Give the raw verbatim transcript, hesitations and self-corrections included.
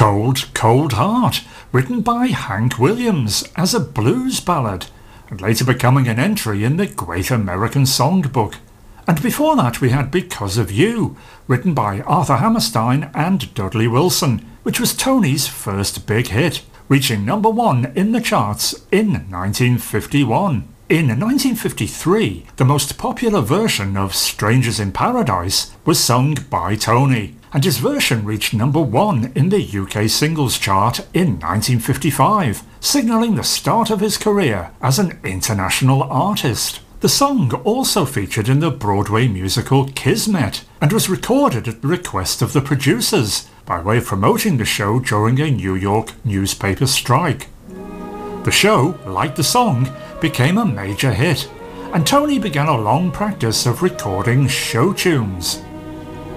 Cold, Cold Heart, written by Hank Williams as a blues ballad, and later becoming an entry in the Great American Songbook. And before that we had Because of You, written by Arthur Hammerstein and Dudley Wilson, which was Tony's first big hit, reaching number one in the charts in nineteen fifty-one. In nineteen fifty-three, the most popular version of Strangers in Paradise was sung by Tony, and his version reached number one in the U K singles chart in nineteen fifty-five, signalling the start of his career as an international artist. The song also featured in the Broadway musical Kismet, and was recorded at the request of the producers, by way of promoting the show during a New York newspaper strike. The show, like the song, became a major hit, and Tony began a long practice of recording show tunes.